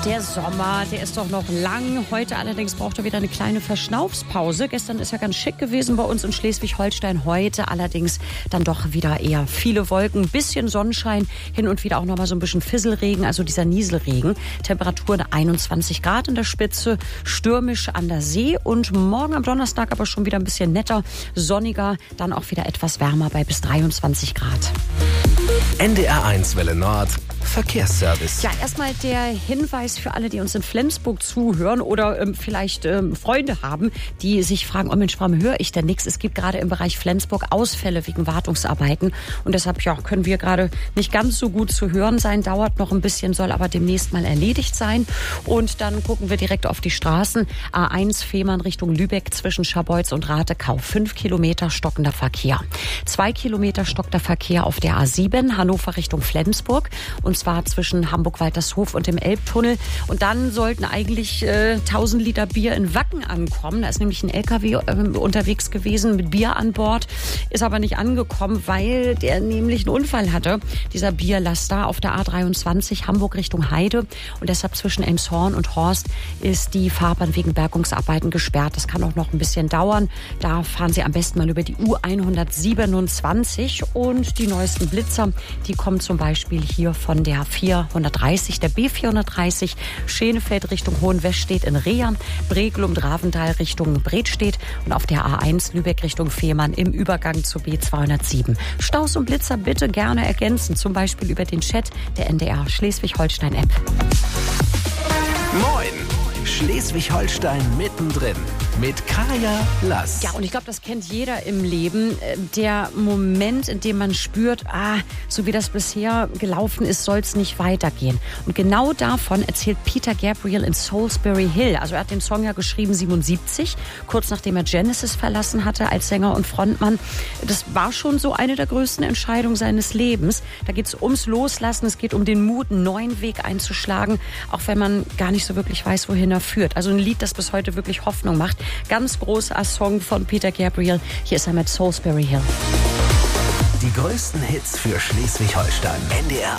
Der Sommer, der ist doch noch lang. Heute allerdings braucht er wieder eine kleine Verschnaufspause. Gestern ist ja ganz schick gewesen bei uns in Schleswig-Holstein. Heute allerdings dann doch wieder eher viele Wolken, ein bisschen Sonnenschein, hin und wieder auch noch mal so ein bisschen Fisselregen, also dieser Nieselregen. Temperaturen 21 Grad in der Spitze, stürmisch an der See und morgen am Donnerstag aber schon wieder ein bisschen netter, sonniger, dann auch wieder etwas wärmer bei bis 23 Grad. NDR1 Welle Nord, Verkehrsservice. Ja, erstmal der Hinweis für alle, die uns in Flensburg zuhören oder vielleicht Freunde haben, die sich fragen, oh Mensch, warum höre ich denn nichts? Es gibt gerade im Bereich Flensburg Ausfälle wegen Wartungsarbeiten und deshalb können wir gerade nicht ganz so gut zu hören sein. Dauert noch ein bisschen, soll aber demnächst mal erledigt sein. Und dann gucken wir direkt auf die Straßen. A1 Fehmarn Richtung Lübeck zwischen Scharbeutz und Ratekau. 5 Kilometer stockender Verkehr. 2 Kilometer stockender Verkehr auf der A7 Hannover Richtung Flensburg. Und zwar zwischen Hamburg-Waltershof und dem Elbtunnel. Und dann sollten eigentlich 1000 Liter Bier in Wacken ankommen. Da ist nämlich ein LKW unterwegs gewesen mit Bier an Bord. Ist aber nicht angekommen, weil der nämlich einen Unfall hatte. Dieser Bierlaster auf der A23 Hamburg Richtung Heide. Und deshalb zwischen Elmshorn und Horst ist die Fahrbahn wegen Bergungsarbeiten gesperrt. Das kann auch noch ein bisschen dauern. Da fahren Sie am besten mal über die U127. Und die neuesten Blitzer, die kommen zum Beispiel hier von der 430, der B430, Schenefeld Richtung Hohenwestedt in Reha, Breglum-Dravental Richtung Bredstedt und auf der A1 Lübeck Richtung Fehmarn im Übergang zur B207. Staus und Blitzer bitte gerne ergänzen, zum Beispiel über den Chat der NDR Schleswig-Holstein-App. Moin! Schleswig-Holstein mittendrin mit Kaya Lass. Ja, und ich glaube, das kennt jeder im Leben. Der Moment, in dem man spürt, so wie das bisher gelaufen ist, soll es nicht weitergehen. Und genau davon erzählt Peter Gabriel in Salisbury Hill. Also er hat den Song ja geschrieben 77, kurz nachdem er Genesis verlassen hatte als Sänger und Frontmann. Das war schon so eine der größten Entscheidungen seines Lebens. Da geht es ums Loslassen, es geht um den Mut, einen neuen Weg einzuschlagen, auch wenn man gar nicht so wirklich weiß, wohin er führt. Also ein Lied, das bis heute wirklich Hoffnung macht. Ganz großer Song von Peter Gabriel. Hier ist er mit Salisbury Hill. Die größten Hits für Schleswig-Holstein. NDR